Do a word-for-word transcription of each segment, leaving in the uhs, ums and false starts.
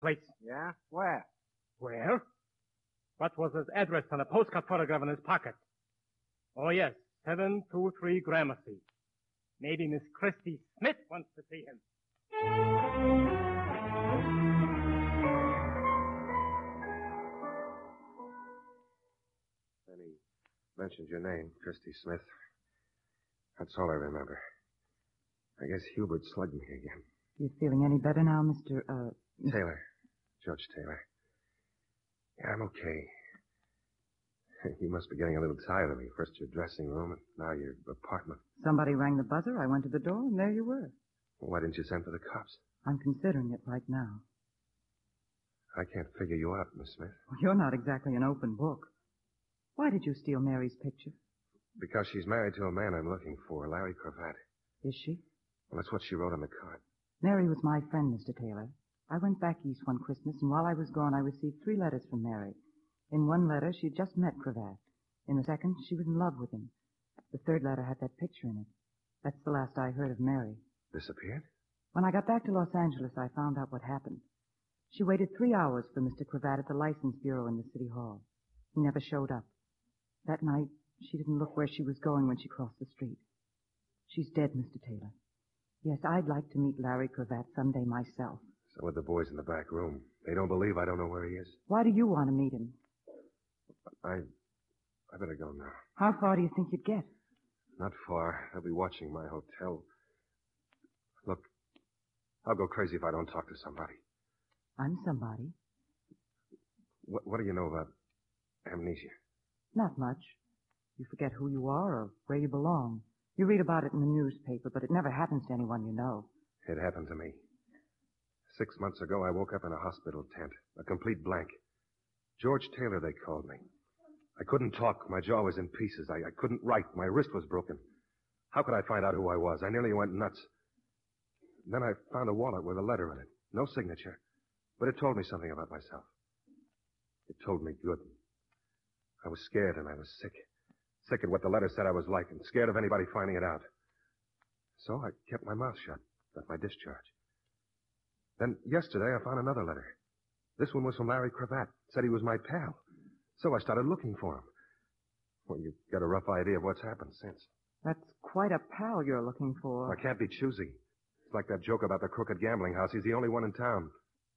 Plates. Yeah? Where? Where? What was his address on a postcard photograph in his pocket? Oh, yes, seven two three Gramercy. Maybe Miss Christy Smith wants to see him. Then he mentioned your name, Christy Smith. That's all I remember. I guess Hubert slugged me again. You feeling any better now, Mister Uh... Taylor. George Taylor. Yeah, I'm okay. You must be getting a little tired of me. First your dressing room, and now your apartment. Somebody rang the buzzer. I went to the door, and there you were. Well, why didn't you send for the cops? I'm considering it right now. I can't figure you out, Miss Smith. Well, you're not exactly an open book. Why did you steal Mary's picture? Because she's married to a man I'm looking for, Larry Cravat. Is she? Well, that's what she wrote on the card. Mary was my friend, Mister Taylor. I went back east one Christmas, and while I was gone, I received three letters from Mary. In one letter, she had just met Cravat. In the second, she was in love with him. The third letter had that picture in it. That's the last I heard of Mary. Disappeared? When I got back to Los Angeles, I found out what happened. She waited three hours for Mister Cravat at the license bureau in the city hall. He never showed up. That night, she didn't look where she was going when she crossed the street. She's dead, Mister Taylor. Yes, I'd like to meet Larry Cravat someday myself. So with the boys in the back room. They don't believe I don't know where he is. Why do you want to meet him? I... I better go now. How far do you think you'd get? Not far. They'll be watching my hotel. Look, I'll go crazy if I don't talk to somebody. I'm somebody. What, what do you know about amnesia? Not much. You forget who you are or where you belong. You read about it in the newspaper, but it never happens to anyone you know. It happened to me. Six months ago, I woke up in a hospital tent. A complete blank. George Taylor, they called me. I couldn't talk. My jaw was in pieces. I, I couldn't write. My wrist was broken. How could I find out who I was? I nearly went nuts. Then I found a wallet with a letter in it. No signature. But it told me something about myself. It told me good. I was scared and I was sick. Sick at what the letter said I was like and scared of anybody finding it out. So I kept my mouth shut. Got my discharge. Then yesterday I found another letter. This one was from Larry Cravat. Said he was my pal. So I started looking for him. Well, you've got a rough idea of what's happened since. That's quite a pal you're looking for. I can't be choosy. It's like that joke about the crooked gambling house. He's the only one in town.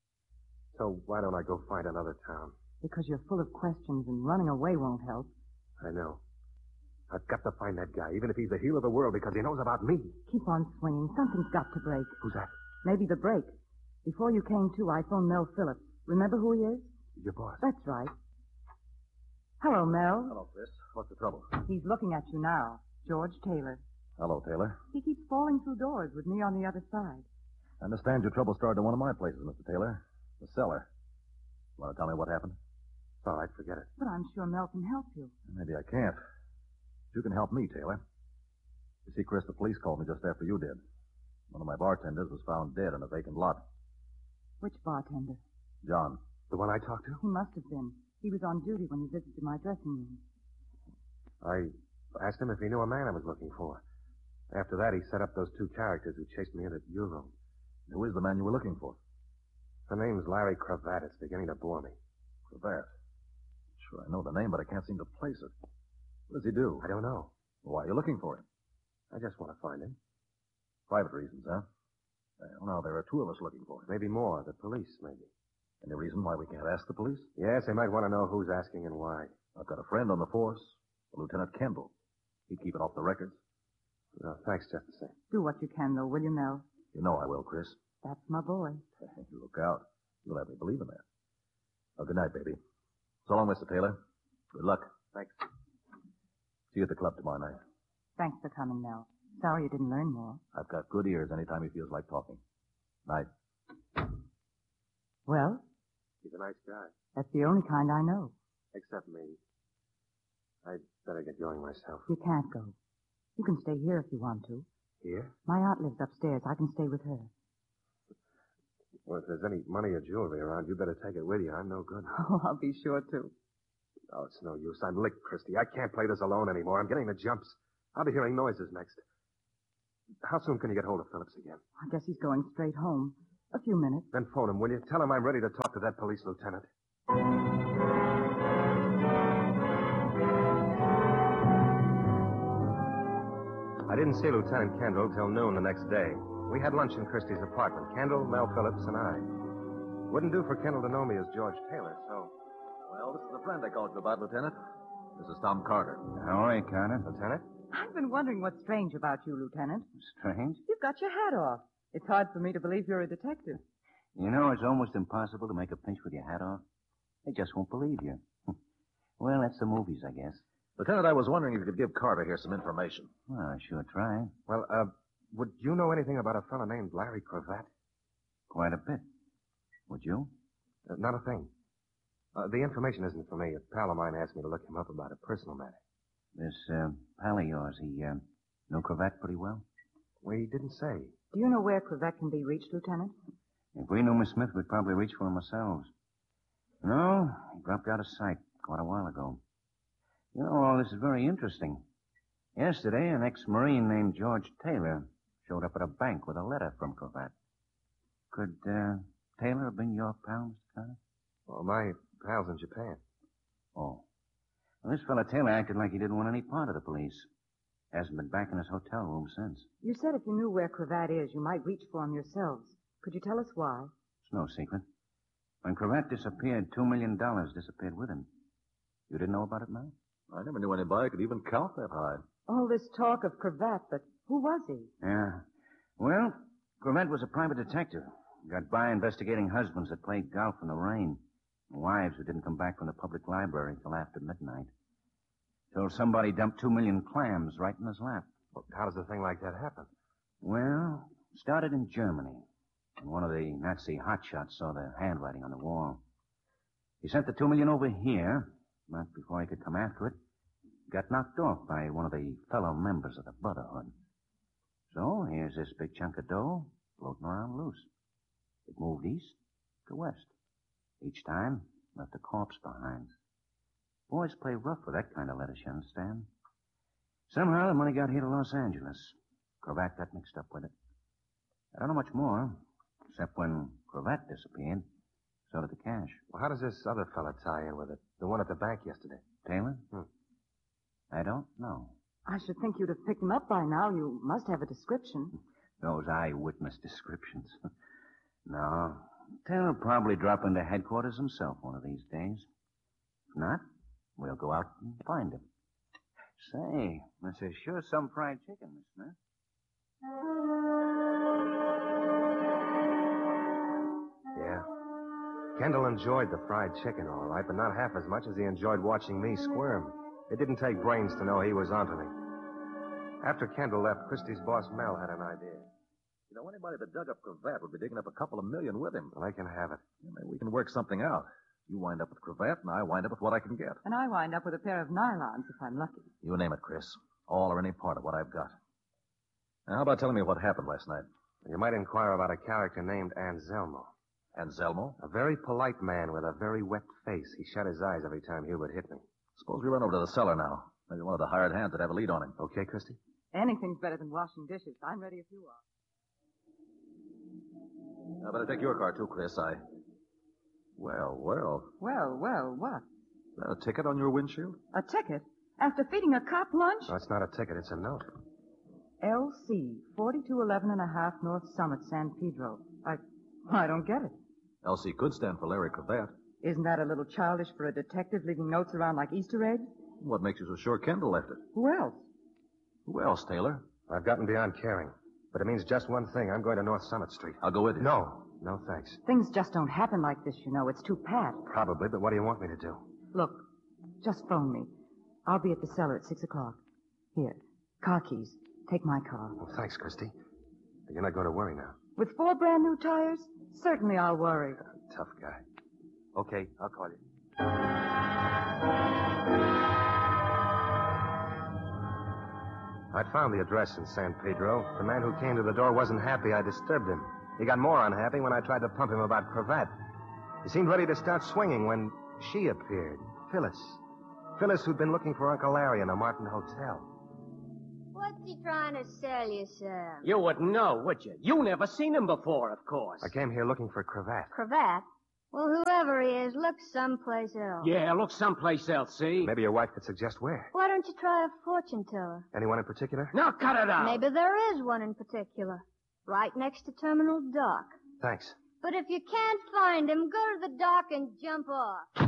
So why don't I go find another town? Because you're full of questions and running away won't help. I know. I've got to find that guy, even if he's the heel of the world, because he knows about me. Keep on swinging. Something's got to break. Who's that? Maybe the break. Before you came to, I phoned Mel Phillips. Remember who he is? Your boss. That's right. Hello, Mel. Hello, Chris. What's the trouble? He's looking at you now. George Taylor. Hello, Taylor. He keeps falling through doors with me on the other side. I understand your trouble started in one of my places, Mister Taylor. The cellar. Want to tell me what happened? All right, forget it. But I'm sure Mel can help you. Maybe I can't. But you can help me, Taylor. You see, Chris, the police called me just after you did. One of my bartenders was found dead in a vacant lot. Which bartender? John. The one I talked to? He must have been. He was on duty when he visited my dressing room. I asked him if he knew a man I was looking for. After that, he set up those two characters who chased me into your room. Who is the man you were looking for? The name's Larry Cravat. It's beginning to bore me. Cravat. Sure, I know the name, but I can't seem to place it. What does he do? I don't know. Why are you looking for him? I just want to find him. Private reasons, huh? Well, now, there are two of us looking for him. Maybe more. The police, maybe. Any reason why we can't ask the police? Yes, they might want to know who's asking and why. I've got a friend on the force, Lieutenant Kendall. He'd keep it off the records. No, thanks just the same. Do what you can, though, will you, Mel? You know I will, Chris. That's my boy. You look out. You'll have me believe in that. Well, good night, baby. So long, Mister Taylor. Good luck. Thanks. See you at the club tomorrow night. Thanks for coming, Mel. Sorry you didn't learn more. I've got good ears anytime he feels like talking. Night. Well? He's a nice guy. That's the only kind I know. Except me. I'd better get going myself. You can't go. You can stay here if you want to. Here? My aunt lives upstairs. I can stay with her. Well, if there's any money or jewelry around, you better take it with you. I'm no good. Oh, I'll be sure to. Oh, it's no use. I'm licked, Christy. I can't play this alone anymore. I'm getting the jumps. I'll be hearing noises next. How soon can you get hold of Phillips again? I guess he's going straight home. A few minutes. Then phone him, will you? Tell him I'm ready to talk to that police lieutenant. I didn't see Lieutenant Kendall till noon the next day. We had lunch in Christie's apartment. Kendall, Mel Phillips, and I. Wouldn't do for Kendall to know me as George Taylor, so... Well, this is the friend I called you about, Lieutenant. This is Tom Carter. How are you, Carter? Lieutenant? I've been wondering what's strange about you, Lieutenant. Strange? You've got your hat off. It's hard for me to believe you're a detective. You know, it's almost impossible to make a pinch with your hat off. They just won't believe you. Well, that's the movies, I guess. Lieutenant, I was wondering if you could give Carter here some information. Well, I sure try. Well, uh, would you know anything about a fellow named Larry Cravat? Quite a bit. Would you? Uh, not a thing. Uh, the information isn't for me. A pal of mine asked me to look him up about a personal matter. This uh, pal of yours, he uh, know Cravat pretty well? We didn't say. Do you know where Cravat can be reached, Lieutenant? If we knew Miss Smith, we'd probably reach for him ourselves. No, he dropped out of sight quite a while ago. You know, all this is very interesting. Yesterday, an ex-Marine named George Taylor showed up at a bank with a letter from Cravat. Could uh, Taylor have been your pal, Mister Carter? Well, my pal's in Japan. Oh. Well, this fellow Taylor acted like he didn't want any part of the police. Hasn't been back in his hotel room since. You said if you knew where Cravat is, you might reach for him yourselves. Could you tell us why? It's no secret. When Cravat disappeared, two million dollars disappeared with him. You didn't know about it, Mel? I never knew anybody could even count that high. All this talk of Cravat, but who was he? Yeah. Well, Cravat was a private detective. Got by investigating husbands that played golf in the rain. And wives who didn't come back from the public library till after midnight. Till somebody dumped two million clams right in his lap. Well, how does a thing like that happen? Well, it started in Germany. And one of the Nazi hotshots saw the handwriting on the wall. He sent the two million over here, but before he could come after it, got knocked off by one of the fellow members of the Brotherhood. So here's this big chunk of dough floating around loose. It moved east to west. Each time, left a corpse behind. Boys play rough with that kind of lettuce, you understand? Somehow the money got here to Los Angeles. Cravat got mixed up with it. I don't know much more, except when Cravat disappeared, so did the cash. Well, how does this other fella tie in with it? The one at the bank yesterday. Taylor? Hmm. I don't know. I should think you'd have picked him up by now. You must have a description. Those eyewitness descriptions. No. Taylor will probably drop into headquarters himself one of these days. If not, we'll go out and find him. Say, this is sure some fried chicken, Miss Smith. Yeah. Kendall enjoyed the fried chicken, all right, but not half as much as he enjoyed watching me squirm. It didn't take brains to know he was onto me. After Kendall left, Christie's boss Mel had an idea. You know, anybody that dug up Cravat would be digging up a couple of million with him. Well, I can have it. Yeah, maybe we can work something out. You wind up with Cravat, and I wind up with what I can get. And I wind up with a pair of nylons if I'm lucky. You name it, Chris. All or any part of what I've got. Now, how about telling me what happened last night? You might inquire about a character named Anselmo. Anselmo? A very polite man with a very wet face. He shut his eyes every time Hubert hit me. Suppose we run over to the cellar now. Maybe one of the hired hands would have a lead on him. Okay, Christie? Anything's better than washing dishes. I'm ready if you are. I better take your car, too, Chris. I... Well, well. Well, well, what? Is that a ticket on your windshield? A ticket? After feeding a cop lunch? No, it's not a ticket. It's a note. L C, forty-two eleven and a half North Summit, San Pedro. I... I don't get it. L C could stand for Larry Cravat. Isn't that a little childish for a detective leaving notes around like Easter eggs? What makes you so sure Kendall left it? Who else? Who else, Taylor? I've gotten beyond caring. But it means just one thing. I'm going to North Summit Street. I'll go with you. No. No, thanks. Things just don't happen like this, you know. It's too pat. Probably, but what do you want me to do? Look, just phone me. I'll be at the cellar at six o'clock. Here, car keys. Take my car. Well, thanks, Christie. But you're not going to worry now. With four brand new tires? Certainly I'll worry. Uh, tough guy. Okay, I'll call you. I'd found the address in San Pedro. The man who came to the door wasn't happy I disturbed him. He got more unhappy when I tried to pump him about Cravat. He seemed ready to start swinging when she appeared. Phyllis. Phyllis, who'd been looking for Uncle Larry in a Martin hotel. Well, What's he trying to sell you, Sam? You wouldn't know, would you? You never seen him before, of course. I came here looking for Cravat. Cravat? Well, whoever he is, look someplace else. Yeah, look someplace else, see? Maybe your wife could suggest where. Why don't you try a fortune teller? Anyone in particular? Now cut it out. Maybe there is one in particular. Right next to Terminal Dock. Thanks. But if you can't find him, go to the dock and jump off.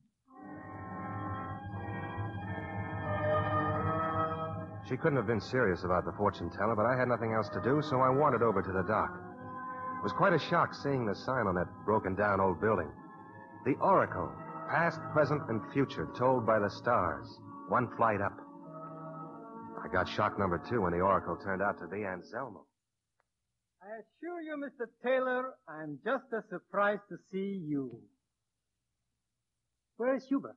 She couldn't have been serious about the fortune teller, but I had nothing else to do, so I wandered over to the dock. It was quite a shock seeing the sign on that broken-down old building. The Oracle, past, present, and future, told by the stars. One flight up. I got shock number two when the Oracle turned out to be Anselmo. I assure you, Mister Taylor, I'm just as surprised to see you. Where's Hubert?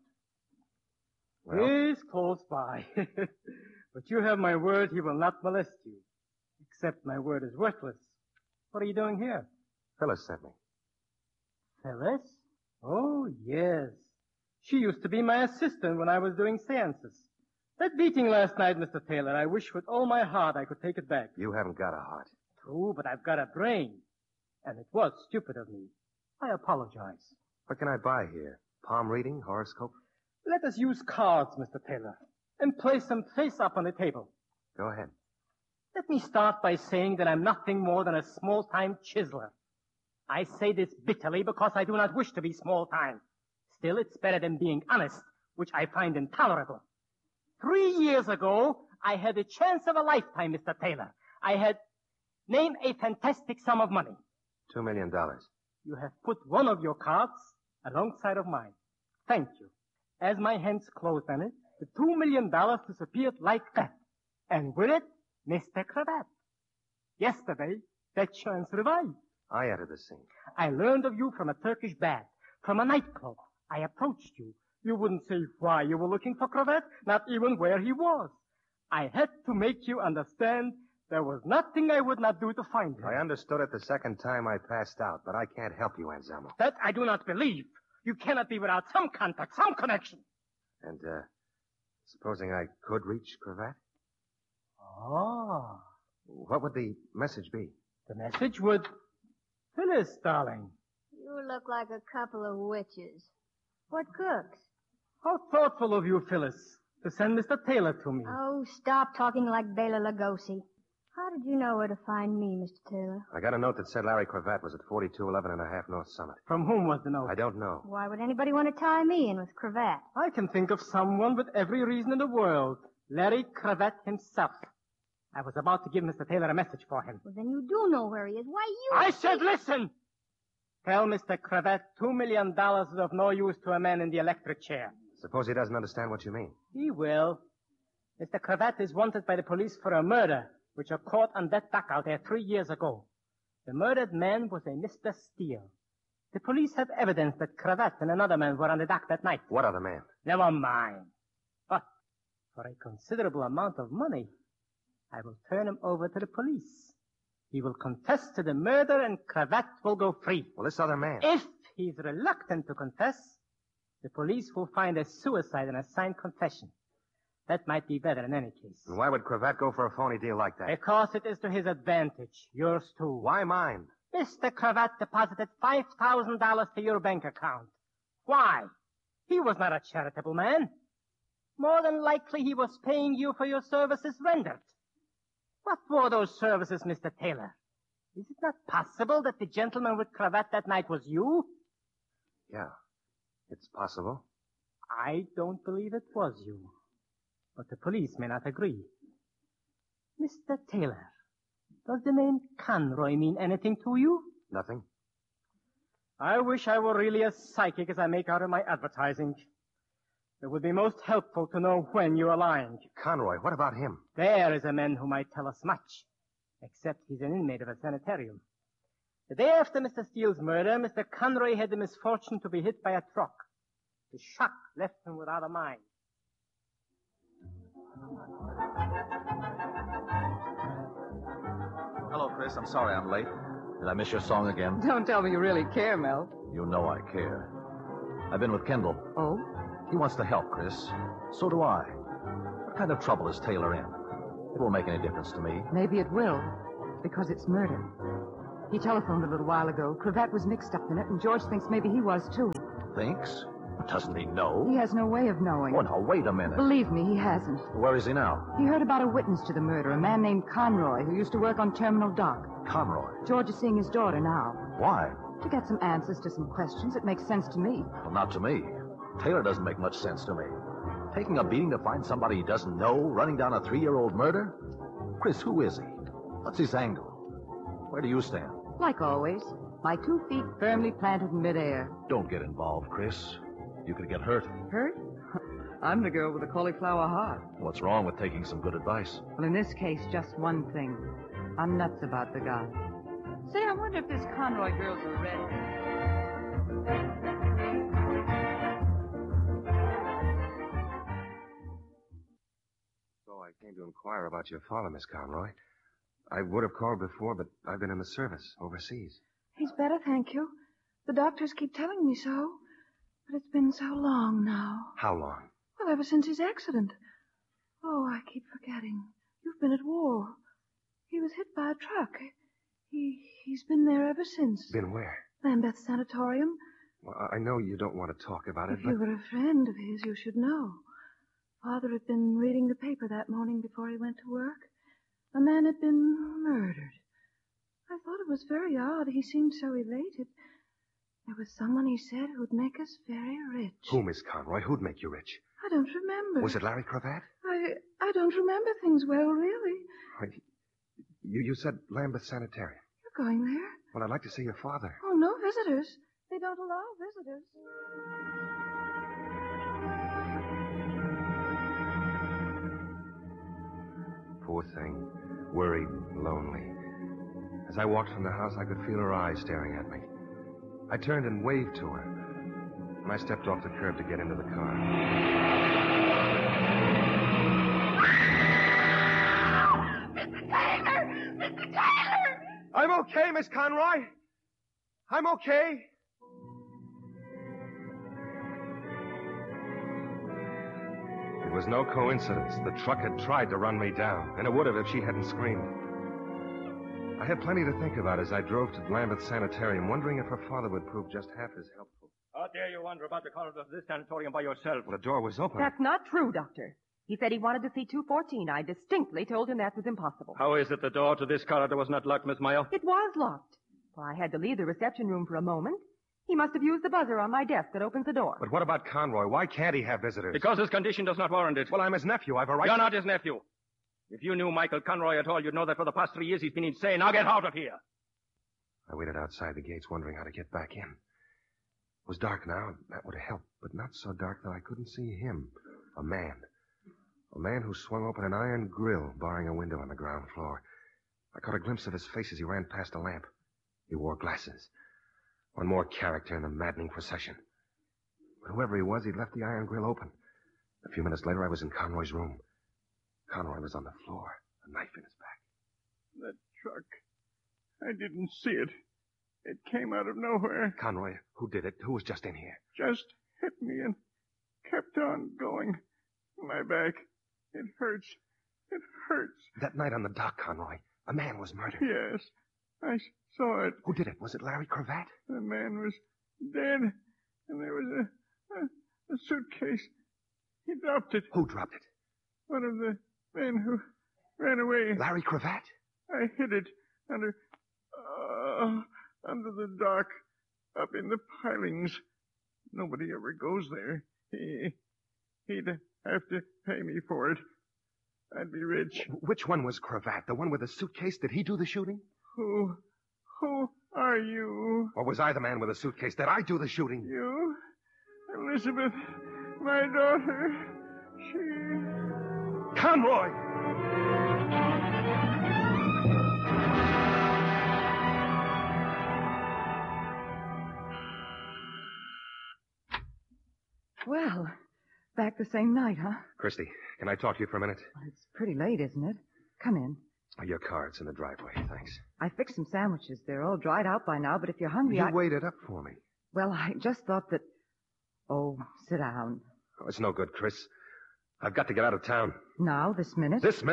Well? He's close by. But you have my word he will not molest you. Except my word is worthless. What are you doing here? Phyllis sent me. Phyllis? Oh, yes. She used to be my assistant when I was doing seances. That beating last night, Mister Taylor, I wish with all my heart I could take it back. You haven't got a heart. True, but I've got a brain. And it was stupid of me. I apologize. What can I buy here? Palm reading? Horoscope? Let us use cards, Mister Taylor, and place them face up on the table. Go ahead. Let me start by saying that I'm nothing more than a small-time chiseler. I say this bitterly because I do not wish to be small-time. Still, it's better than being honest, which I find intolerable. Three years ago, I had a chance of a lifetime, Mister Taylor. I had... Name a fantastic sum of money. Two million dollars. You have put one of your cards alongside of mine. Thank you. As my hands closed on it, the two million dollars disappeared like that. And with it, Mister Cravat. Yesterday, that chance revived. I entered the scene. I learned of you from a Turkish bath, from a nightclub. I approached you. You wouldn't say why you were looking for Cravat, not even where he was. I had to make you understand there was nothing I would not do to find him. I understood it the second time I passed out, but I can't help you, Anselmo. That I do not believe. You cannot be without some contact, some connection. And, uh, supposing I could reach Cravat? Ah. What would the message be? The message would... Phyllis, darling. You look like a couple of witches. What cooks? How thoughtful of you, Phyllis, to send Mister Taylor to me. Oh, stop talking like Bela Lugosi. How did you know where to find me, Mister Taylor? I got a note that said Larry Cravat was at forty-two eleven and a half North Summit. From whom was the note? I don't know. Why would anybody want to tie me in with Cravat? I can think of someone with every reason in the world. Larry Cravat himself. I was about to give Mister Taylor a message for him. Well, then you do know where he is. Why, you... I said listen! Tell Mister Cravat two million dollars is of no use to a man in the electric chair. Suppose he doesn't understand what you mean. He will. Mister Cravat is wanted by the police for a murder, which are caught on that dock out there three years ago. The murdered man was a Mister Steele. The police have evidence that Cravat and another man were on the dock that night. What other man? Never mind. But for a considerable amount of money, I will turn him over to the police. He will confess to the murder and Cravat will go free. Well, this other man... If he's reluctant to confess, the police will find a suicide and a signed confession. That might be better in any case. And why would Cravat go for a phony deal like that? Because it is to his advantage. Yours too. Why mine? Mister Cravat deposited five thousand dollars to your bank account. Why? He was not a charitable man. More than likely he was paying you for your services rendered. What were those services, Mister Taylor? Is it not possible that the gentleman with Cravat that night was you? Yeah, it's possible. I don't believe it was you. But the police may not agree. Mister Taylor, does the name Conroy mean anything to you? Nothing. I wish I were really as psychic as I make out in my advertising. It would be most helpful to know when you are lying. Conroy, what about him? There is a man who might tell us much, except he's an inmate of a sanitarium. The day after Mister Steele's murder, Mister Conroy had the misfortune to be hit by a truck. The shock left him without a mind. Hello, Chris. I'm sorry I'm late. Did I miss your song again? Don't tell me you really care, Mel. You know I care. I've been with Kendall. Oh? He wants to help, Chris. So do I. What kind of trouble is Taylor in? It won't make any difference to me. Maybe it will, because it's murder. He telephoned a little while ago. Cravat was mixed up in it, and George thinks maybe he was, too. Thinks? Doesn't he know? He has no way of knowing. Oh, no, wait a minute. Believe me, he hasn't. Where is he now? He heard about a witness to the murder, a man named Conroy, who used to work on Terminal Dock. Conroy. George is seeing his daughter now. Why? To get some answers to some questions. It makes sense to me. Well, not to me. Taylor doesn't make much sense to me. Taking a beating to find somebody he doesn't know, running down a three-year-old murder? Chris, who is he? What's his angle? Where do you stand? Like always, my two feet firmly planted in midair. Don't get involved, Chris. You could get hurt. Hurt? I'm the girl with the cauliflower heart. What's wrong with taking some good advice? Well, in this case, just one thing. I'm nuts about the guy. Say, I wonder if this Conroy girl's a redhead. So I came to inquire about your father, Miss Conroy. I would have called before, but I've been in the service overseas. He's better, thank you. The doctors keep telling me so. But it's been so long now. How long? Well, ever since his accident. Oh, I keep forgetting. You've been at war. He was hit by a truck. He, he's been there ever since. Been where? Lambeth Sanatorium. Well, I know you don't want to talk about it, If but... you were a friend of his, you should know. Father had been reading the paper that morning before he went to work. A man had been murdered. I thought it was very odd. He seemed so elated. There was someone, he said, who'd make us very rich. Who, Miss Conroy? Who'd make you rich? I don't remember. Was it Larry Cravat? I I don't remember things well, really. I, you, you said Lambeth Sanitarium. You're going there? Well, I'd like to see your father. Oh, no visitors. They don't allow visitors. Poor thing. Worried, lonely. As I walked from the house, I could feel her eyes staring at me. I turned and waved to her. And I stepped off the curb to get into the car. Mister Taylor! Mister Taylor! I'm okay, Miss Conroy. I'm okay. It was no coincidence. The truck had tried to run me down, and it would have if she hadn't screamed. I had plenty to think about as I drove to Lambeth Sanitarium, wondering if her father would prove just half as helpful. How dare you wander about the corridors of this sanatorium by yourself? Well, the door was open. That's not true, Doctor. He said he wanted to see two fourteen. I distinctly told him that was impossible. How is it the door to this corridor was not locked, Miss Meyer? It was locked. Well, I had to leave the reception room for a moment. He must have used the buzzer on my desk that opens the door. But what about Conroy? Why can't he have visitors? Because his condition does not warrant it. Well, I'm his nephew. I've a right You're to... not his nephew. If you knew Michael Conroy at all, you'd know that for the past three years he's been insane. Now get out of here. I waited outside the gates, wondering how to get back in. It was dark now, and that would have helped, but not so dark that I couldn't see him. A man. A man who swung open an iron grill, barring a window on the ground floor. I caught a glimpse of his face as he ran past a lamp. He wore glasses. One more character in the maddening procession. But whoever he was, he'd left the iron grill open. A few minutes later, I was in Conroy's room. Conroy was on the floor, a knife in his back. That truck. I didn't see it. It came out of nowhere. Conroy, who did it? Who was just in here? Just hit me and kept on going. My back. It hurts. It hurts. That night on the dock, Conroy, a man was murdered. Yes. I saw it. Who did it? Was it Larry Cravat? The man was dead, and there was a, a, a suitcase. He dropped it. Who dropped it? One of the men who ran away. Larry Cravat? I hid it under, uh, under the dock, up in the pilings. Nobody ever goes there. He, he'd have to pay me for it. I'd be rich. Which one was Cravat? The one with the suitcase? Did he do the shooting? Who, who are you? Or was I the man with the suitcase? Did I do the shooting? You? Elizabeth, my daughter. She... Conroy! Well, back the same night, huh? Christy, can I talk to you for a minute? Well, it's pretty late, isn't it? Come in. Your car's in the driveway, thanks. I fixed some sandwiches. They're all dried out by now, but if you're hungry, You I... waited up for me. Well, I just thought that... Oh, sit down. Oh, it's no good, Chris. I've got to get out of town. Now, this minute? This minute?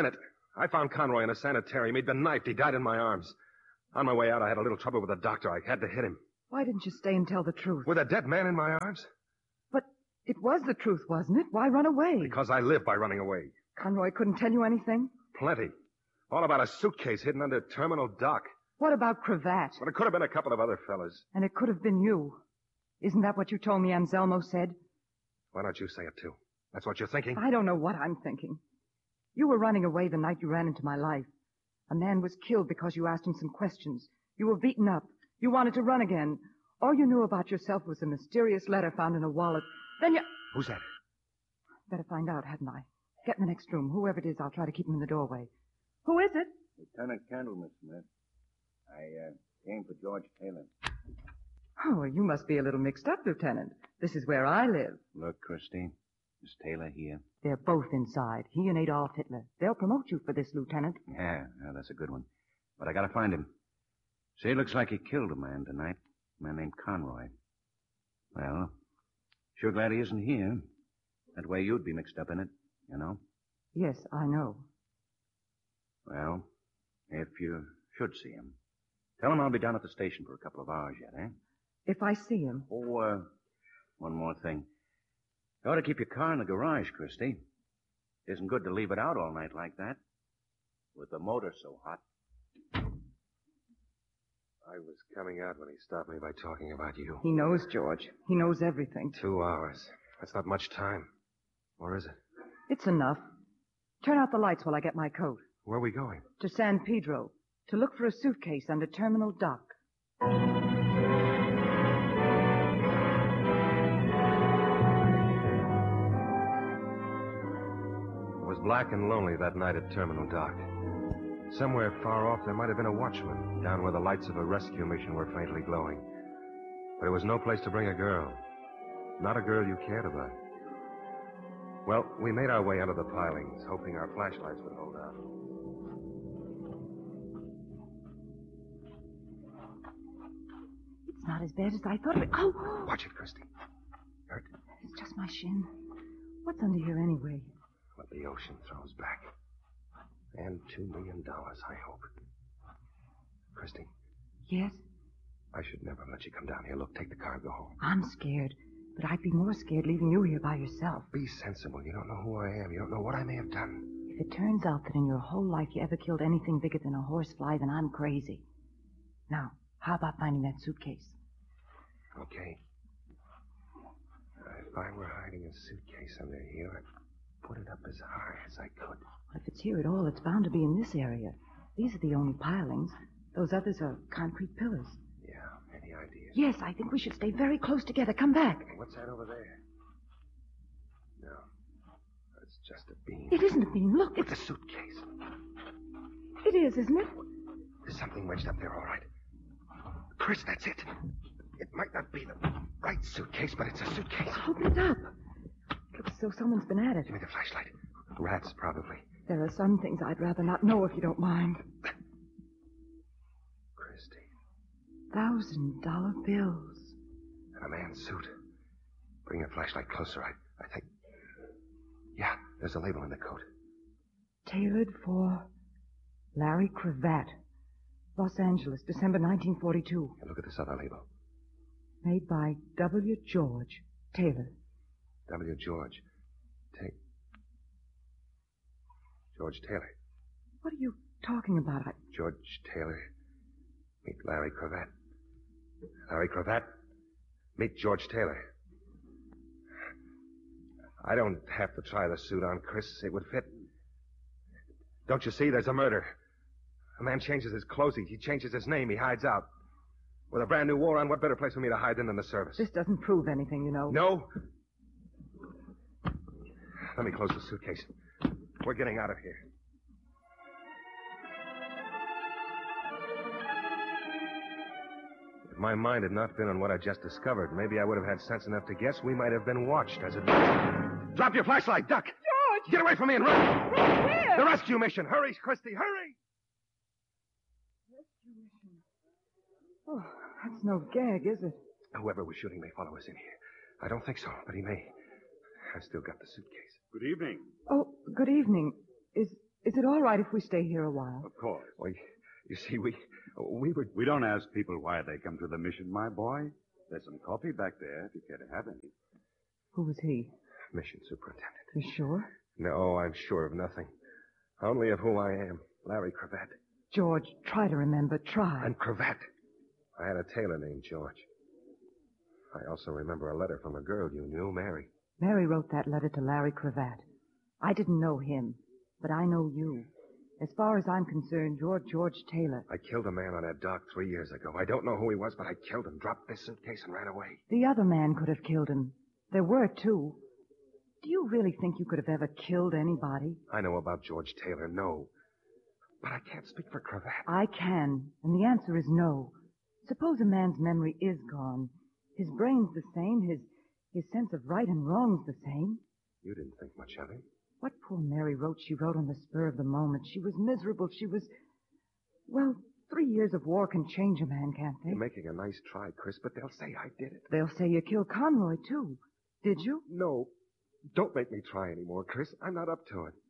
I found Conroy in a sanitarium. He'd been knifed. He died in my arms. On my way out, I had a little trouble with the doctor. I had to hit him. Why didn't you stay and tell the truth? With a dead man in my arms? But it was the truth, wasn't it? Why run away? Because I live by running away. Conroy couldn't tell you anything? Plenty. All about a suitcase hidden under Terminal Dock. What about Cravat? But it could have been a couple of other fellas. And it could have been you. Isn't that what you told me Anselmo said? Why don't you say it, too? That's what you're thinking? I don't know what I'm thinking. You were running away the night you ran into my life. A man was killed because you asked him some questions. You were beaten up. You wanted to run again. All you knew about yourself was a mysterious letter found in a wallet. Then you... Who's that? Better find out, hadn't I? Get in the next room. Whoever it is, I'll try to keep him in the doorway. Who is it? Lieutenant Kendall, Miss Smith. I uh, came for George Taylor. Oh, you must be a little mixed up, Lieutenant. This is where I live. Look, Christine. Miss Taylor here. They're both inside. He and Adolf Hitler. They'll promote you for this, Lieutenant. Yeah, yeah, that's a good one. But I gotta find him. See, it looks like he killed a man tonight. A man named Conroy. Well, sure glad he isn't here. That way you'd be mixed up in it, you know? Yes, I know. Well, if you should see him, tell him I'll be down at the station for a couple of hours yet, eh? If I see him. Oh, uh, one more thing. You ought to keep your car in the garage, Christy. It isn't good to leave it out all night like that. With the motor so hot. I was coming out when he stopped me by talking about you. He knows, George. He knows everything. Two hours. That's not much time. Or is it? It's enough. Turn out the lights while I get my coat. Where are we going? To San Pedro. To look for a suitcase under Terminal Dock. It was black and lonely that night at Terminal Dock. Somewhere far off, there might have been a watchman, down where the lights of a rescue mission were faintly glowing. But it was no place to bring a girl. Not a girl you cared about. Well, we made our way under the pilings, hoping our flashlights would hold out. It's not as bad as I thought it. Oh! Watch it, Christy. Hurt? It's just my shin. What's under here anyway? What the ocean throws back. And two million dollars, I hope. Christy. Yes? I should never let you come down here. Look, take the car and go home. I'm scared. But I'd be more scared leaving you here by yourself. Be sensible. You don't know who I am. You don't know what I may have done. If it turns out that in your whole life you ever killed anything bigger than a horsefly, then I'm crazy. Now, how about finding that suitcase? Okay. If I were hiding a suitcase under here, I'd put it up as high as I could. If it's here at all, it's bound to be in this area. These are the only pilings. Those others are concrete pillars. Yeah, any ideas? Yes, I think we should stay very close together. Come back. What's that over there? No. That's just a beam. It isn't a beam. Look, it's it's a suitcase. It is, isn't it? There's something wedged up there, all right. Chris, that's it. It might not be the right suitcase, but it's a suitcase. Open it up. Looks as though someone's been at it. Give me the flashlight. Rats, probably. There are some things I'd rather not know if you don't mind. Christy. Thousand dollar bills. And a man's suit. Bring your flashlight closer, I, I think. Yeah, there's a label in the coat. Tailored for Larry Cravat. Los Angeles, December nineteen forty-two. And look at this other label. Made by W. George Taylor. W. George. Take. George Taylor. What are you talking about? I... George Taylor. Meet Larry Cravat. Larry Cravat. Meet George Taylor. I don't have to try the suit on, Chris. It would fit. Don't you see? There's a murder. A man changes his clothes. He changes his name. He hides out. With a brand new war on, what better place for me to hide than in the service? This doesn't prove anything, you know. No? Let me close the suitcase. We're getting out of here. If my mind had not been on what I just discovered, maybe I would have had sense enough to guess we might have been watched as it was. Drop your flashlight, duck! George! Get away from me and run! Where? The rescue mission! Hurry, Christy, hurry! Rescue mission. Oh, that's no gag, is it? Whoever was shooting may follow us in here. I don't think so, but he may. I've still got the suitcase. Good evening. Oh, good evening. Is Is it all right if we stay here a while? Of course. Well, you see, we we were... We don't ask people why they come to the mission, my boy. There's some coffee back there if you care to have any. Who was he? Mission superintendent. You sure? No, I'm sure of nothing. Only of who I am. Larry Cravat. George, try to remember. Try. I'm Cravat. I had a tailor named George. I also remember a letter from a girl you knew, Mary. Mary wrote that letter to Larry Cravat. I didn't know him, but I know you. As far as I'm concerned, you're George Taylor. I killed a man on that dock three years ago. I don't know who he was, but I killed him, dropped this suitcase, and ran away. The other man could have killed him. There were two. Do you really think you could have ever killed anybody? I know about George Taylor, no. But I can't speak for Cravat. I can, and the answer is no. Suppose a man's memory is gone. His brain's the same, his his sense of right and wrong's the same. You didn't think much of him. What poor Mary wrote, she wrote on the spur of the moment. She was miserable. She was... Well, three years of war can change a man, can't they? You're making a nice try, Chris, but they'll say I did it. They'll say you killed Conroy, too. Did you? No. Don't make me try anymore, Chris. I'm not up to it.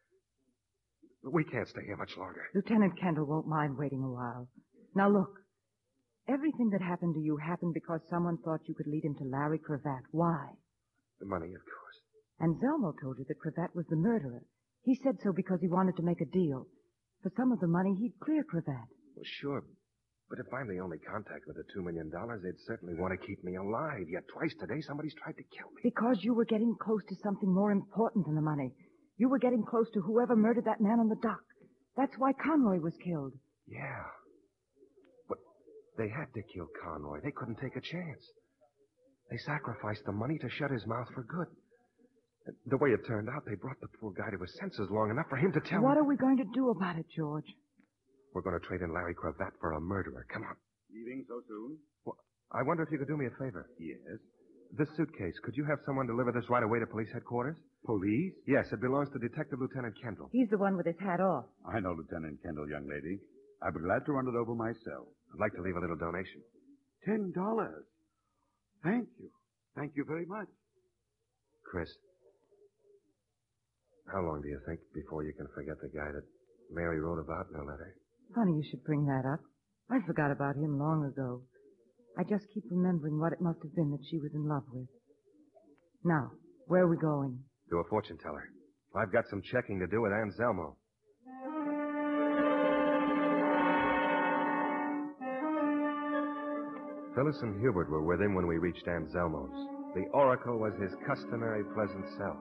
We can't stay here much longer. Lieutenant Kendall won't mind waiting a while. Now, look. Everything that happened to you happened because someone thought you could lead him to Larry Cravat. Why? The money, of course. And Zelmo told you that Cravat was the murderer. He said so because he wanted to make a deal. For some of the money, he'd clear Cravat. Well, sure. But if I'm the only contact with the two million dollars, they'd certainly want to keep me alive. Yet twice today, somebody's tried to kill me. Because you were getting close to something more important than the money. You were getting close to whoever murdered that man on the dock. That's why Conroy was killed. Yeah. But they had to kill Conroy. They couldn't take a chance. They sacrificed the money to shut his mouth for good. The way it turned out, they brought the poor guy to his senses long enough for him to tell What me... are we going to do about it, George? We're going to trade in Larry Cravat for a murderer. Come on. Leaving so soon? Well, I wonder if you could do me a favor. Yes. This suitcase, could you have someone deliver this right away to police headquarters? Police? Yes, it belongs to Detective Lieutenant Kendall. He's the one with his hat off. I know Lieutenant Kendall, young lady. I'd be glad to run it over myself. I'd like to leave a little donation. Ten dollars. Thank you. Thank you very much. Chris, how long do you think before you can forget the guy that Mary wrote about in her letter? Funny you should bring that up. I forgot about him long ago. I just keep remembering what it must have been that she was in love with. Now, where are we going? To a fortune teller. I've got some checking to do with Anselmo. Phyllis and Hubert were with him when we reached Anselmo's. The Oracle was his customary pleasant self.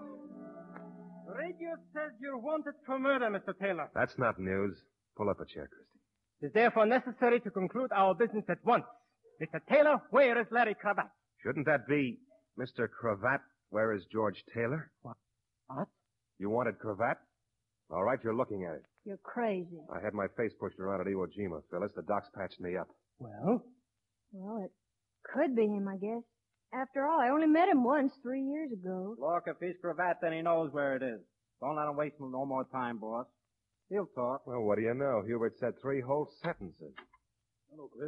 The radio says you're wanted for murder, Mister Taylor. That's not news. Pull up a chair, Christy. It is therefore necessary to conclude our business at once. Mister Taylor, where is Larry Cravat? Shouldn't that be Mister Cravat? Where is George Taylor? What? What? You wanted Cravat? All right, you're looking at it. You're crazy. I had my face pushed around at Iwo Jima, Phyllis. The doc's patched me up. Well? Well, it could be him, I guess. After all, I only met him once three years ago. Look, if he's Cravat, then he knows where it is. Don't let him waste no more time, boss. He'll talk. Well, what do you know? Hubert said three whole sentences. Hello, Chris.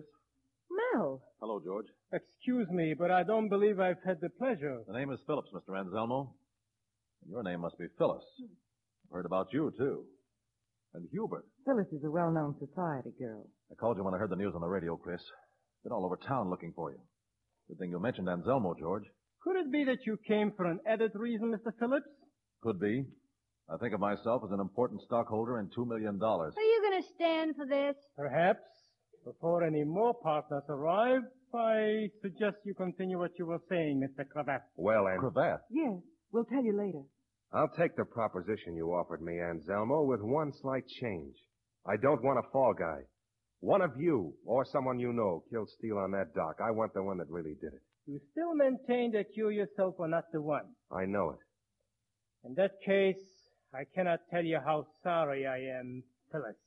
Mel. Hello, George. Excuse me, but I don't believe I've had the pleasure. The name is Phillips, Mister Anselmo. And your name must be Phyllis. I've heard about you, too. And Hubert. Phyllis is a well-known society girl. I called you when I heard the news on the radio, Chris. Been all over town looking for you. Good thing you mentioned Anselmo, George. Could it be that you came for an added reason, Mister Phillips? Could be. I think of myself as an important stockholder in two million dollars. Are you going to stand for this? Perhaps. Before any more partners arrive, I suggest you continue what you were saying, Mister Cravat. Well, and... Cravat? Yes, we'll tell you later. I'll take the proposition you offered me, Anselmo, with one slight change. I don't want a fall guy. One of you, or someone you know, killed Steele on that dock. I want the one that really did it. You still maintain that you yourself were not the one. I know it. In that case, I cannot tell you how sorry I am, Phyllis.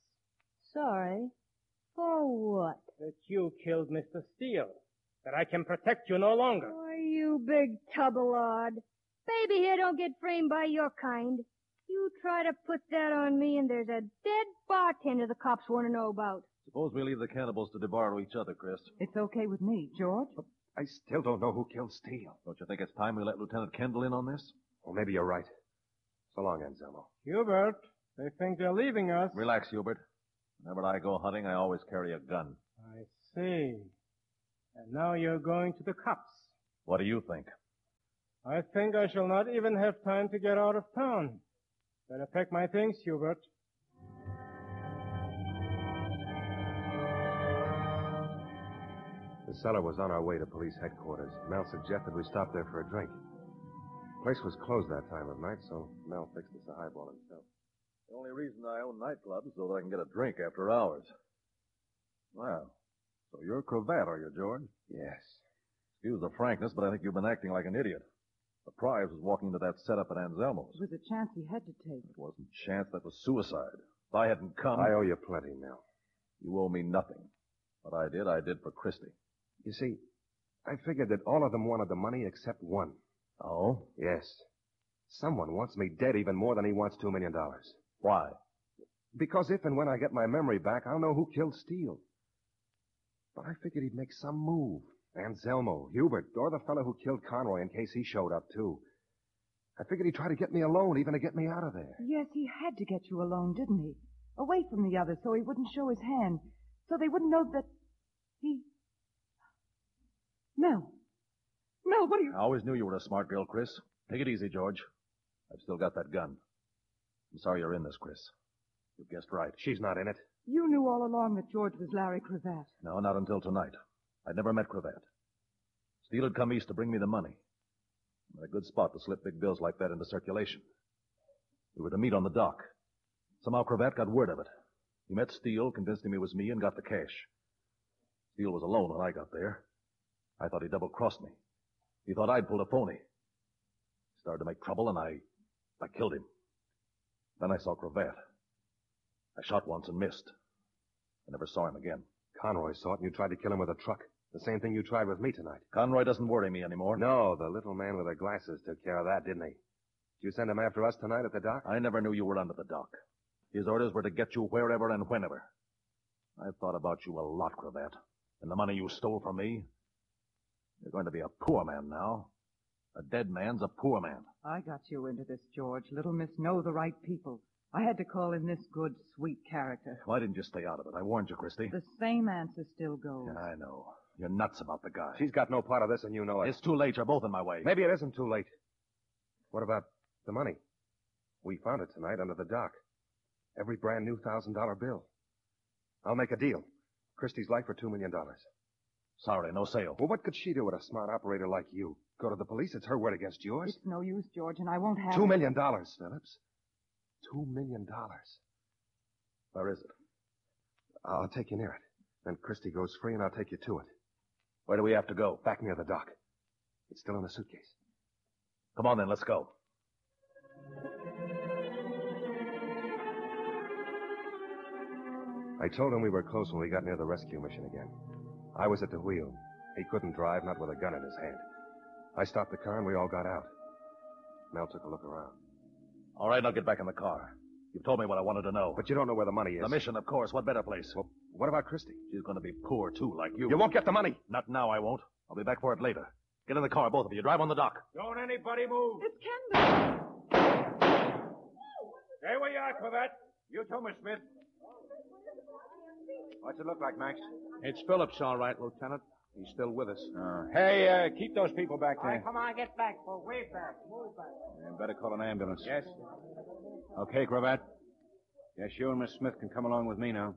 Sorry? For what? That you killed Mister Steele. That I can protect you no longer. Oh, you big tubbalard. Baby here don't get framed by your kind. You try to put that on me and there's a dead bartender the cops want to know about. Suppose we leave the cannibals to devour each other, Chris. It's okay with me. George? I still don't know who killed Steele. Don't you think it's time we let Lieutenant Kendall in on this? Well, maybe you're right. So long, Anselmo. Hubert, They think they're leaving us. Relax, Hubert. Whenever I go hunting, I always carry a gun. I see. And now you're going to the cops. What do you think? I think I shall not even have time to get out of town. Better pack my things, Hubert. The cellar was on our way to police headquarters. Mel suggested we stop there for a drink. The place was closed that time of night, so Mel fixed us a highball himself. The only reason I own nightclubs is so that I can get a drink after hours. Well, so you're Cravat, are you, George? Yes. Excuse the frankness, but I think you've been acting like an idiot. The prize was walking into that setup at Anselmo's. It was a chance he had to take. It wasn't chance, that was suicide. If I hadn't come... I owe you plenty, Mel. You owe me nothing. What I did, I did for Christie. You see, I figured that all of them wanted the money except one. Oh? Yes. Someone wants me dead even more than he wants two million dollars. Why? Because if and when I get my memory back, I'll know who killed Steele. But I figured he'd make some move. Anselmo, Hubert, or the fellow who killed Conroy in case he showed up, too. I figured he'd try to get me alone, even to get me out of there. Yes, he had to get you alone, didn't he? Away from the others so he wouldn't show his hand. So they wouldn't know that he... Mel. Mel, what are you... I always knew you were a smart girl, Chris. Take it easy, George. I've still got that gun. I'm sorry you're in this, Chris. You guessed right. She's not in it. You knew all along that George was Larry Cravat. No, not until tonight. I'd never met Cravat. Steele had come east to bring me the money. I'm in a good spot to slip big bills like that into circulation. We were to meet on the dock. Somehow Cravat got word of it. He met Steele, convinced him it was me, and got the cash. Steele was alone when I got there. I thought he double-crossed me. He thought I'd pulled a phony. He started to make trouble, and I... I killed him. Then I saw Cravat. I shot once and missed. I never saw him again. Conroy saw it, and you tried to kill him with a truck. The same thing you tried with me tonight. Conroy doesn't worry me anymore. No, the little man with the glasses took care of that, didn't he? Did you send him after us tonight at the dock? I never knew you were under the dock. His orders were to get you wherever and whenever. I've thought about you a lot, Cravat. And the money you stole from me... You're going to be a poor man now. A dead man's a poor man. I got you into this, George. Little Miss know the right people. I had to call in this good, sweet character. Why didn't you stay out of it? I warned you, Christie. The same answer still goes. Yeah, I know. You're nuts about the guy. She's got no part of this, and you know it. It's too late. You're both in my way. Maybe it isn't too late. What about the money? We found it tonight under the dock. Every brand new thousand dollar bill. I'll make a deal. Christie's life for two million dollars. Sorry, no sale. Well, what could she do with a smart operator like you? Go to the police? It's her word against yours. It's no use, George, and I won't have Two it. million dollars, Phillips. Two million dollars. Where is it? I'll take you near it. Then Christie goes free, and I'll take you to it. Where do we have to go? Back near the dock. It's still in the suitcase. Come on, then. Let's go. I told him we were close when we got near the rescue mission again. I was at the wheel. He couldn't drive, not with a gun in his hand. I stopped the car, and we all got out. Mel took a look around. All right, I'll get back in the car. You've told me what I wanted to know. But you don't know where the money is. The mission, of course. What better place? Well, what about Christie? She's going to be poor, too, like you. You won't get the money. Not now, I won't. I'll be back for it later. Get in the car, both of you. Drive on the dock. Don't anybody move. It's Kendall. Stay where you are, Cravat. You too, Miss Smith. What's it look like, Max? It's Phillips, all right, Lieutenant. He's still with us. Uh, Hey, uh, keep those people back All right, there. come on, get back. Well, way back. Move back. and better call an ambulance. Yes. Okay, Cravat. Yes, you and Miss Smith can come along with me now.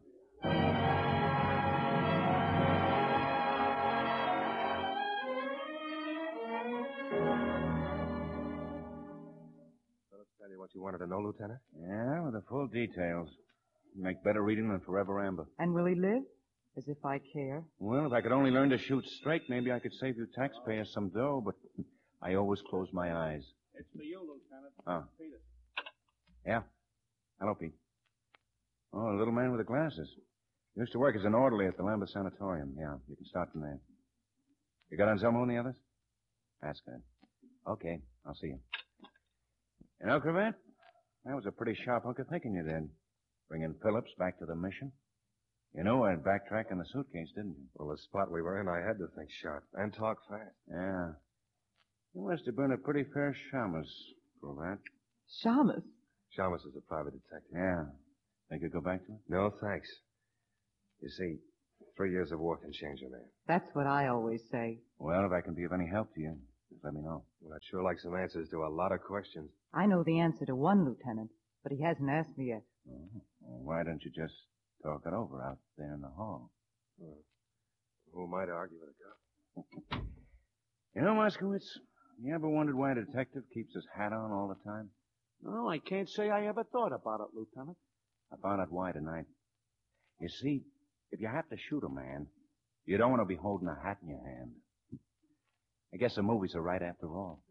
Phillips tell you what you wanted to know, Lieutenant? Yeah, with the full details. Make better reading than Forever Amber. And will he live? As if I care. Well, if I could only learn to shoot straight, maybe I could save you taxpayers some dough, but I always close my eyes. It's for you, Lieutenant. Oh. Peter. Yeah. Hello, Pete. Oh, a little man with the glasses. Used to work as an orderly at the Lambeth Sanatorium. Yeah, you can start from there. You got Anselmo and the others? That's good. Okay, I'll see you. You know, Cravat, that was a pretty sharp hunk of thinking you did. Bringing Phillips back to the mission. You know I'd backtrack in the suitcase, didn't you? Well, the spot we were in, I had to think sharp and talk fast. Yeah. You must have been a pretty fair shamus, Cravat. Shamus? Chalmers is a private detective. Yeah. Think you'll go back to it? No, thanks. You see, three years of war can change a man. That's what I always say. Well, if I can be of any help to you, just let me know. Well, I'd sure like some answers to a lot of questions. I know the answer to one, Lieutenant, but he hasn't asked me yet. Oh, well, why don't you just talk it over out there in the hall? Well, who am I to argue with a cop? You know, Moskowitz, you ever wondered why a detective keeps his hat on all the time? No, I can't say I ever thought about it, Lieutenant. I found out why tonight. You see, if you have to shoot a man, you don't want to be holding a hat in your hand. I guess the movies are right after all.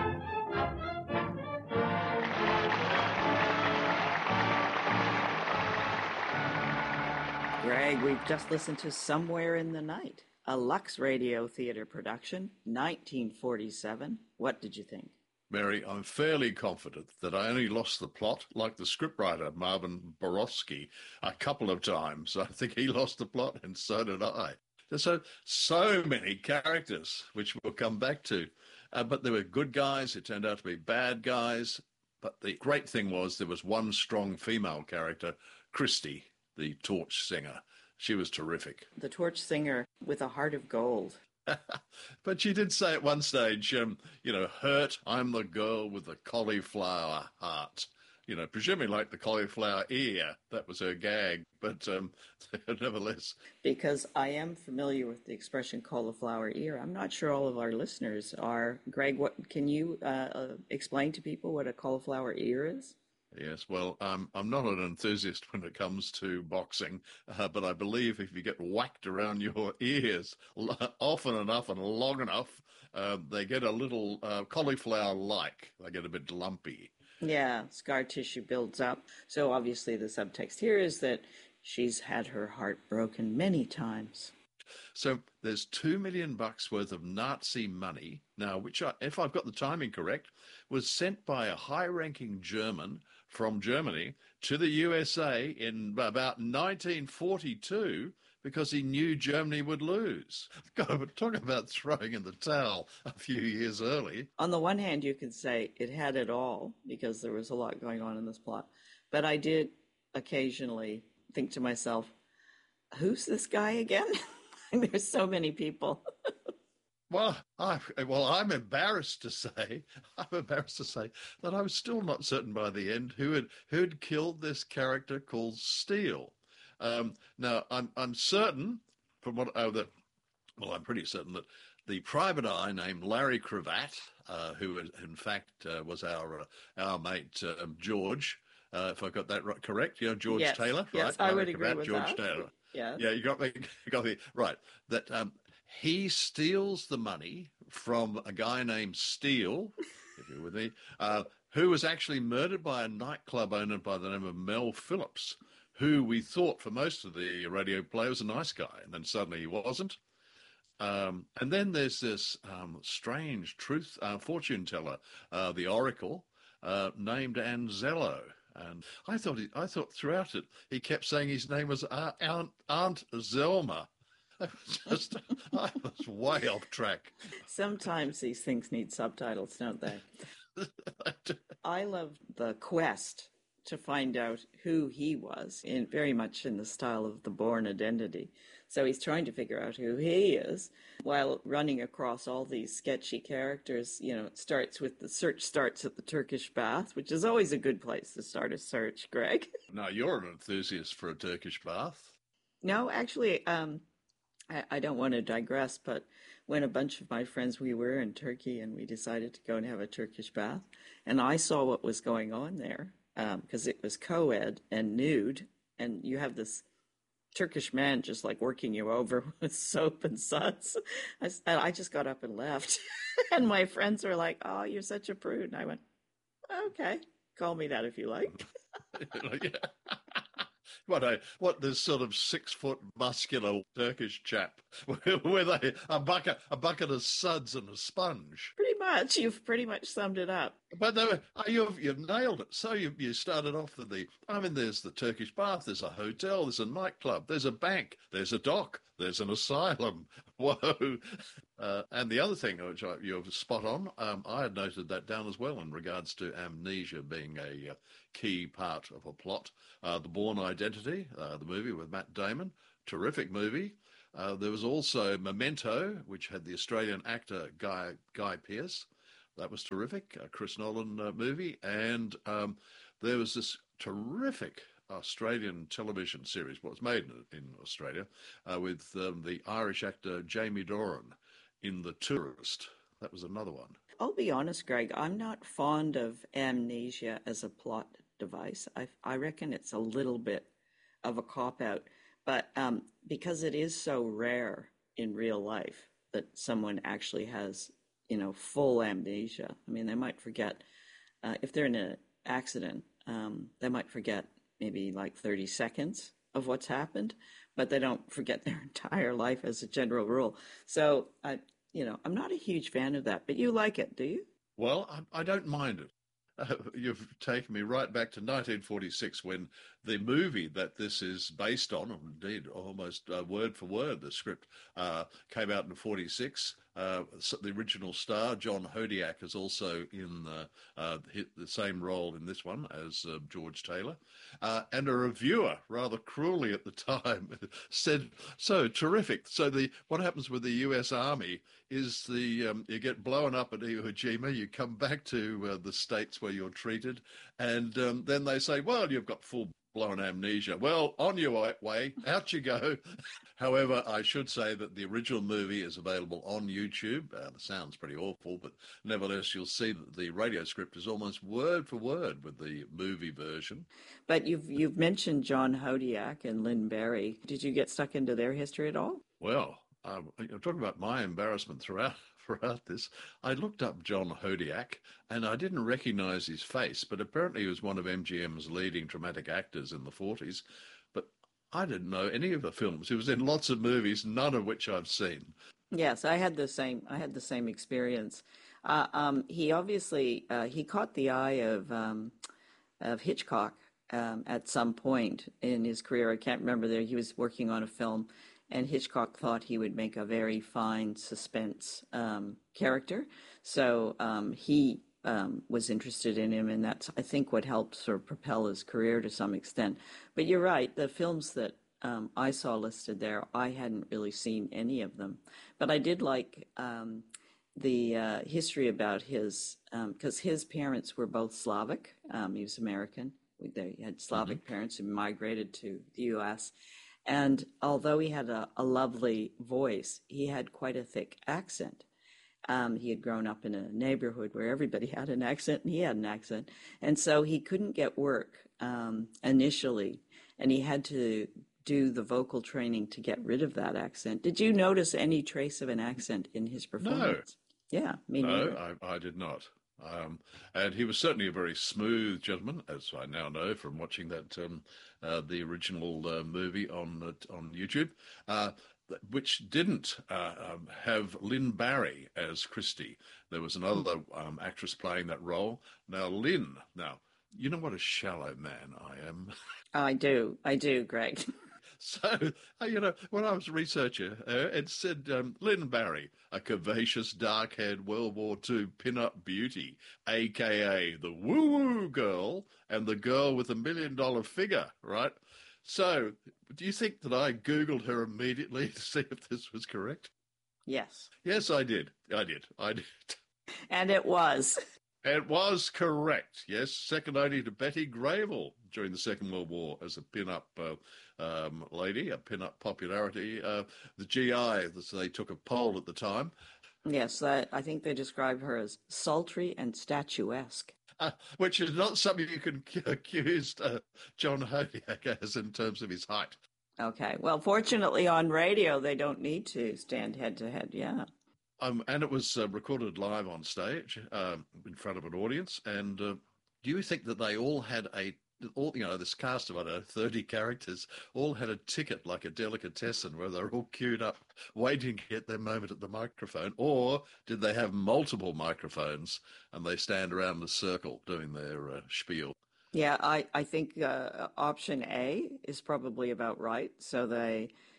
Greg, we've just listened to Somewhere in the Night, a Lux Radio Theater production, nineteen forty-seven. What did you think? Mary, I'm fairly confident that I only lost the plot, like the scriptwriter, Marvin Borowski, a couple of times. I think he lost the plot, and so did I. There's so, so many characters, which we'll come back to. Uh, but there were good guys. It turned out to be bad guys. But the great thing was there was one strong female character, Christy, the torch singer. She was terrific. The torch singer with a heart of gold. But she did say at one stage, um, you know, hurt, I'm the girl with the cauliflower heart. You know, presumably like the cauliflower ear. That was her gag. But um, nevertheless. Because I am familiar with the expression cauliflower ear. I'm not sure all of our listeners are. Greg, what can you uh, uh, explain to people what a cauliflower ear is? Yes, well, um, I'm not an enthusiast when it comes to boxing, uh, but I believe if you get whacked around your ears often enough and long enough, uh, they get a little uh, cauliflower-like. They get a bit lumpy. Yeah, scar tissue builds up. So obviously the subtext here is that she's had her heart broken many times. So there's two million bucks worth of Nazi money now, which, I, if I've got the timing correct, was sent by a high-ranking German from Germany to the U S A in about nineteen forty-two because he knew Germany would lose. God, talk about throwing in the towel a few years early. On the one hand, you could say it had it all because there was a lot going on in this plot. But I did occasionally think to myself, who's this guy again? There's so many people. Well, I, well, I'm embarrassed to say, I'm embarrassed to say that I was still not certain by the end who had who had killed this character called Steele. Um, now, I'm I'm certain from what oh that, well, I'm pretty certain that the private eye named Larry Cravat, uh, who in fact uh, was our uh, our mate uh, George, uh, if I got that right, correct, you know, George yes. Taylor, yes, right? I Larry would agree Cravat, with George that. Taylor. Yeah, yeah, you got me, you got me right. That um, he steals the money from a guy named Steele, if you're with me, uh, who was actually murdered by a nightclub owner by the name of Mel Phillips, who we thought for most of the radio play was a nice guy, and then suddenly he wasn't. Um, and then there's this um, strange truth uh, fortune teller, uh, the Oracle, uh, named Anzello. And I thought he, I thought throughout it he kept saying his name was uh, Aunt, Aunt Zelma. I was just I was way off track. Sometimes these things need subtitles, don't they? I love the quest to find out who he was, in very much in the style of The Bourne Identity. So he's trying to figure out who he is while running across all these sketchy characters. You know, it starts with the search starts at the Turkish bath, which is always a good place to start a search, Greg. Now, you're an enthusiast for a Turkish bath. No, actually, um, I, I don't want to digress, but when a bunch of my friends, we were in Turkey and we decided to go and have a Turkish bath, and I saw what was going on there, because um, it was co-ed and nude, and you have this Turkish man just like working you over with soap and suds. I, I just got up and left. And my friends were like, oh, you're such a prude. And I went, okay, call me that if you like. What a what this sort of six foot muscular Turkish chap with a, a bucket a bucket of suds and a sponge. Pretty much, you've pretty much summed it up. But no, you've you've nailed it. So you you started off with the I mean, there's the Turkish bath, there's a hotel, there's a nightclub, there's a bank, there's a dock, there's an asylum. Whoa! Uh, and the other thing, which I, you're spot on, um, I had noted that down as well in regards to amnesia being a uh, key part of a plot. Uh, The Bourne Identity, uh, the movie with Matt Damon, terrific movie. Uh, there was also Memento, which had the Australian actor Guy Guy Pearce. That was terrific, a Chris Nolan uh, movie. And um, there was this terrific Australian television series, well, it's made in, in Australia, uh, with um, the Irish actor Jamie Doran in The Tourist. That was another one. I'll be honest, Greg, I'm not fond of amnesia as a plot device. I, I reckon it's a little bit of a cop-out, but um, because it is so rare in real life that someone actually has, you know, full amnesia. I mean, they might forget, uh, if they're in an accident, um, they might forget maybe like thirty seconds of what's happened, but they don't forget their entire life as a general rule. So, I, you know, I'm not a huge fan of that, but you like it, do you? Well, I, I don't mind it. Uh, you've taken me right back to nineteen forty-six when the movie that this is based on, indeed almost uh, word for word, the script uh, came out in forty-six. Uh, the original star, John Hodiak, is also in the, uh, the same role in this one as uh, George Taylor. Uh, and a reviewer, rather cruelly at the time, said, so terrific. So the what happens with the U S Army is the um, you get blown up at Iwo Jima, you come back to uh, the States where you're treated, and um, then they say, well, you've got full blown amnesia. Well, on your way, out you go. However, I should say that the original movie is available on YouTube. Uh, the sound's pretty awful, but nevertheless, you'll see that the radio script is almost word for word with the movie version. But you've you've mentioned John Hodiak and Lynn Barry. Did you get stuck into their history at all? Well, um, you know, talking about my embarrassment throughout throughout this, I looked up John Hodiak, and I didn't recognize his face, but apparently he was one of M G M's leading dramatic actors in the forties. But I didn't know any of the films. He was in lots of movies, none of which I've seen. Yes, I had the same. I had the same experience. Uh, um, he obviously uh, he caught the eye of um, of Hitchcock um, at some point in his career. I can't remember. There, he was working on a film, and Hitchcock thought he would make a very fine suspense um, character. So um, he um, was interested in him, and that's, I think, what helped sort of propel his career to some extent. But you're right, the films that um, I saw listed there, I hadn't really seen any of them. But I did like um, the uh, history about his, because um, his parents were both Slavic. Um, he was American. They had Slavic mm-hmm. parents who migrated to the U S, and although he had a, a lovely voice, he had quite a thick accent. Um, he had grown up in a neighborhood where everybody had an accent, and he had an accent. And so he couldn't get work um, initially, and he had to do the vocal training to get rid of that accent. Did you notice any trace of an accent in his performance? No. Yeah, me no, neither. I, I did not. Um, and he was certainly a very smooth gentleman, as I now know from watching that um, uh, the original uh, movie on uh, on YouTube, uh, which didn't uh, um, have Lynn Barry as Christie. There was another um, actress playing that role. Now, Lynn, now, you know what a shallow man I am. I do. I do, Greg. So, you know, when I was a researcher, uh, it said um, Lynn Barry, a curvaceous, dark-haired World War Two pin-up beauty, a k a the woo-woo girl and the girl with a million-dollar figure, right? So, do you think that I Googled her immediately to see if this was correct? Yes. Yes, I did. I did. I did. And it was. It was correct, yes, second only to Betty Grable during the Second World War as a pin-up uh, um, lady, a pin-up popularity. Uh, the G I, they took a poll at the time. Yes, uh, I think they described her as sultry and statuesque. Uh, which is not something you can accuse uh, John Hodiak as in terms of his height. Okay, well, fortunately on radio they don't need to stand head-to-head, yeah. Um, and it was uh, recorded live on stage um, in front of an audience. And uh, do you think that they all had a, all you know, this cast of, I don't know, thirty characters, all had a ticket like a delicatessen where they're all queued up waiting to get their moment at the microphone? Or did they have multiple microphones and they stand around the circle doing their uh, spiel? Yeah, I, I think uh, option A is probably about right. So they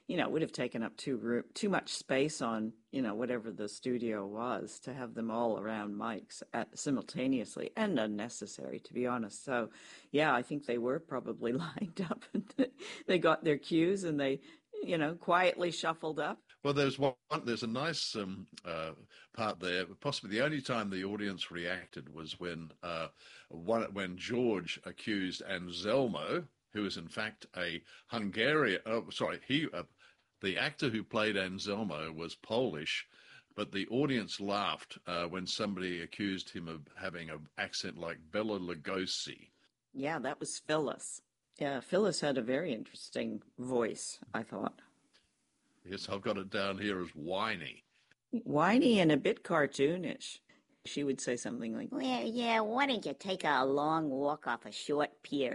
you know, it would have taken up too room, too much space on, you know, whatever the studio was to have them all around mics at, simultaneously, and unnecessary, to be honest. So, yeah, I think they were probably lined up. They got their cues and they, you know, quietly shuffled up. Well, there's one. There's a nice um, uh, part there. Possibly the only time the audience reacted was when uh, one when George accused Anselmo, who is in fact a Hungarian. Oh, sorry, he uh, the actor who played Anselmo was Polish, but the audience laughed uh, when somebody accused him of having an accent like Bela Lugosi. Yeah, that was Phyllis. Yeah, Phyllis had a very interesting voice, I thought. Yes, I've got it down here as whiny. Whiny and a bit cartoonish. She would say something like, well, yeah, why don't you take a long walk off a short pier?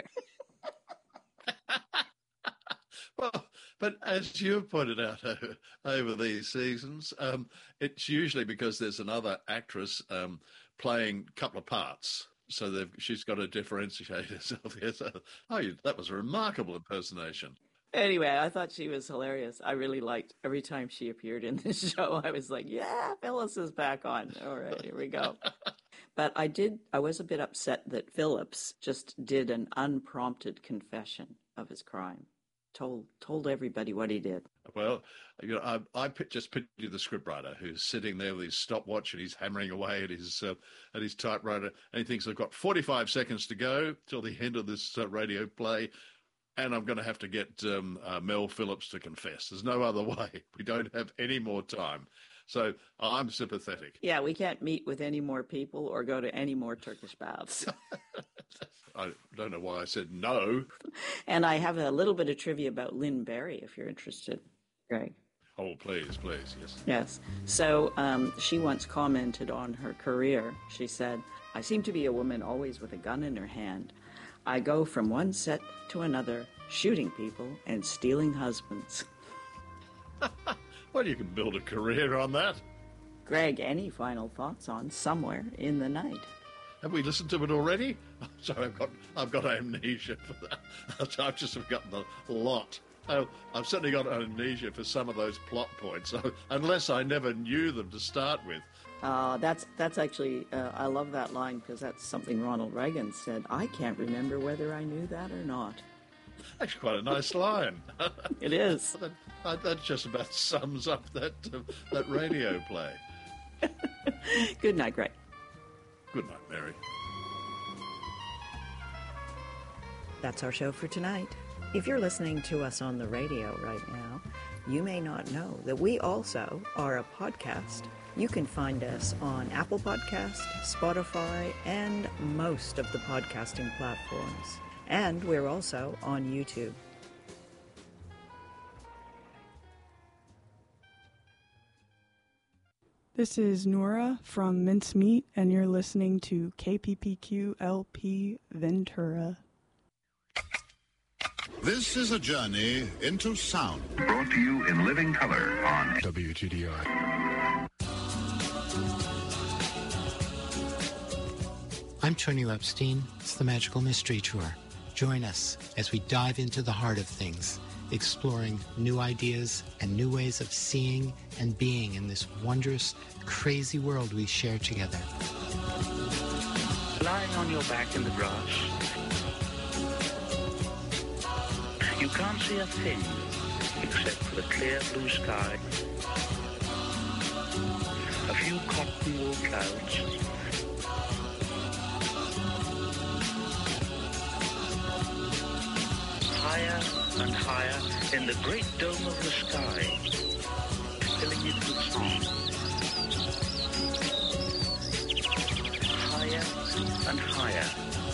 Well, but as you've pointed out over, over these seasons, um, it's usually because there's another actress um, playing a couple of parts. So they've, she's got to differentiate herself. Yes. Oh, you, that was a remarkable impersonation. Anyway, I thought she was hilarious. I really liked every time she appeared in this show. I was like, yeah, Phyllis is back on. All right, here we go. But I did, I was a bit upset that Phillips just did an unprompted confession of his crime. Told told everybody what he did. Well, you know, I, I just picture the scriptwriter who's sitting there with his stopwatch and he's hammering away at his uh, at his typewriter, and he thinks, I've got forty-five seconds to go till the end of this uh, radio play, and I'm going to have to get um, uh, Mel Phillips to confess. There's no other way. We don't have any more time. So I'm sympathetic. Yeah, we can't meet with any more people or go to any more Turkish baths. I don't know why I said no. And I have a little bit of trivia about Lynn Barry, if you're interested, Greg. Oh, please, please, yes. Yes. So um, she once commented on her career. She said, I seem to be a woman always with a gun in her hand. I go from one set to another, shooting people and stealing husbands. Well, you can build a career on that. Greg, any final thoughts on Somewhere in the Night? Have we listened to it already? Oh, sorry, I've got I've got amnesia for that. I've just forgotten a lot. Oh, I've certainly got amnesia for some of those plot points, so, unless I never knew them to start with. Uh, that's that's actually, uh, I love that line because that's something Ronald Reagan said. I can't remember whether I knew that or not. Actually, quite a nice line. It is. That, that just about sums up that uh, that radio play. Good night, Greg. Good night, Mary. That's our show for tonight. If you're listening to us on the radio right now, you may not know that we also are a podcast. You can find us on Apple Podcasts, Spotify, and most of the podcasting platforms. And we're also on YouTube. This is Nora from Mincemeat, and you're listening to K P P Q L P Ventura. This is a journey into sound. Brought to you in living color on W G D I. I'm Tony Epstein. It's the Magical Mystery Tour. Join us as we dive into the heart of things, exploring new ideas and new ways of seeing and being in this wondrous, crazy world we share together. Lying on your back in the grass, you can't see a thing except for the clear blue sky, a few cotton wool clouds, higher and higher in the great dome of the sky, filling it with song. Higher and higher.